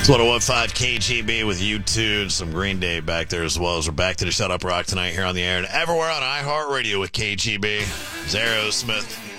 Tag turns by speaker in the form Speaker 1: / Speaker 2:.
Speaker 1: It's 1015 KGB with U2 and some Green Day back there as well. As we're back to the Shut Up Rock tonight here on the air and everywhere on iHeartRadio with KGB. Aerosmith.